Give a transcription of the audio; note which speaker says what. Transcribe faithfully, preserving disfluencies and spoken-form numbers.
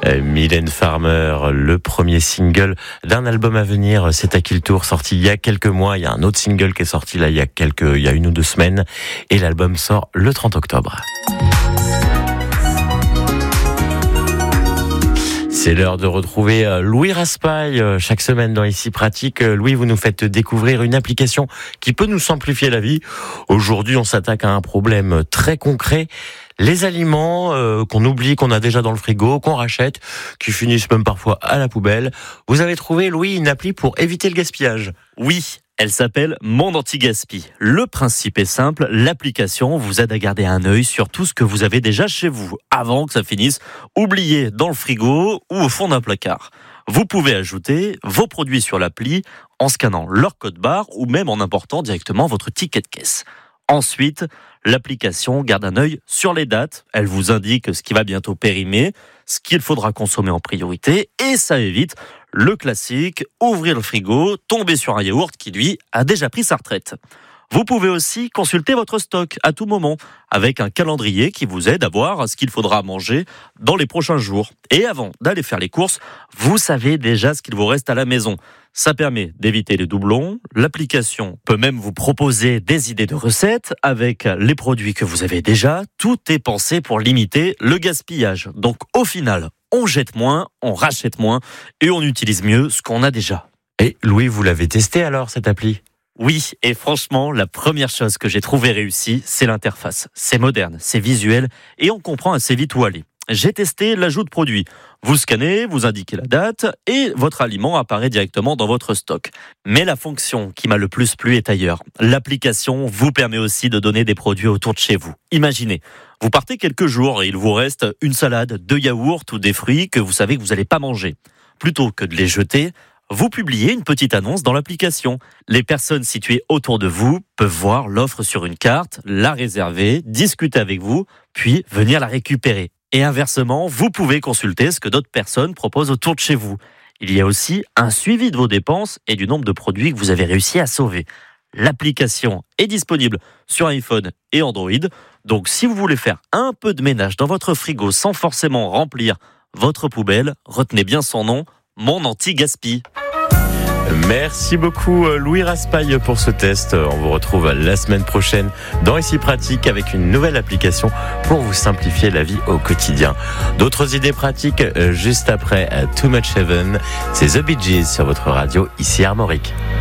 Speaker 1: Mylène Farmer, le premier single d'un album à venir, C'est à qui le tour, sorti il y a quelques mois. Il y a un autre single qui est sorti là il y a quelques, il y a une ou deux semaines, et l'album sort le trente octobre. C'est l'heure de retrouver Louis Raspail chaque semaine dans Ici Pratique. Louis, vous nous faites découvrir une application qui peut nous simplifier la vie. Aujourd'hui, on s'attaque à un problème très concret. Les aliments euh, qu'on oublie, qu'on a déjà dans le frigo, qu'on rachète, qui finissent même parfois à la poubelle. Vous avez trouvé, Louis, une appli pour éviter le gaspillage.
Speaker 2: Oui, elle s'appelle Mon Anti-Gaspi. Le principe est simple, l'application vous aide à garder un œil sur tout ce que vous avez déjà chez vous, avant que ça finisse oublié dans le frigo ou au fond d'un placard. Vous pouvez ajouter vos produits sur l'appli en scannant leur code barre ou même en important directement votre ticket de caisse. Ensuite, l'application garde un œil sur les dates. Elle vous indique ce qui va bientôt périmer, ce qu'il faudra consommer en priorité, et ça évite le classique, ouvrir le frigo, tomber sur un yaourt qui, lui, a déjà pris sa retraite. Vous pouvez aussi consulter votre stock à tout moment, avec un calendrier qui vous aide à voir ce qu'il faudra manger dans les prochains jours. Et avant d'aller faire les courses, vous savez déjà ce qu'il vous reste à la maison. Ça permet d'éviter les doublons. L'application peut même vous proposer des idées de recettes avec les produits que vous avez déjà. Tout est pensé pour limiter le gaspillage. Donc au final, on jette moins, on rachète moins et on utilise mieux ce qu'on a déjà.
Speaker 1: Et Louis, vous l'avez testé alors, cette appli ?
Speaker 2: Oui, et franchement, la première chose que j'ai trouvée réussie, c'est l'interface. C'est moderne, c'est visuel et on comprend assez vite où aller. J'ai testé l'ajout de produits. Vous scannez, vous indiquez la date et votre aliment apparaît directement dans votre stock. Mais la fonction qui m'a le plus plu est ailleurs. L'application vous permet aussi de donner des produits autour de chez vous. Imaginez, vous partez quelques jours et il vous reste une salade, deux yaourts ou des fruits que vous savez que vous n'allez pas manger. Plutôt que de les jeter, vous publiez une petite annonce dans l'application. Les personnes situées autour de vous peuvent voir l'offre sur une carte, la réserver, discuter avec vous, puis venir la récupérer. Et inversement, vous pouvez consulter ce que d'autres personnes proposent autour de chez vous. Il y a aussi un suivi de vos dépenses et du nombre de produits que vous avez réussi à sauver. L'application est disponible sur iPhone et Android. Donc si vous voulez faire un peu de ménage dans votre frigo sans forcément remplir votre poubelle, retenez bien son nom, Mon Anti-Gaspi.
Speaker 1: Merci beaucoup Louis Raspail pour ce test. On vous retrouve la semaine prochaine dans Ici Pratique avec une nouvelle application pour vous simplifier la vie au quotidien. D'autres idées pratiques juste après Too Much Heaven. C'est The Bee Gees sur votre radio, ici Armorique.